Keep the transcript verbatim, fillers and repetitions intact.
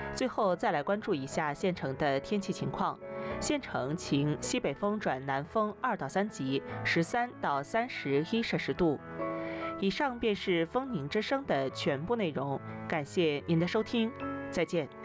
最后再来关注一下县城的天气情况。县城晴，西北风转南风二到三级，十三到三十一摄氏度。以上便是风宁之声的全部内容，感谢您的收听，再见。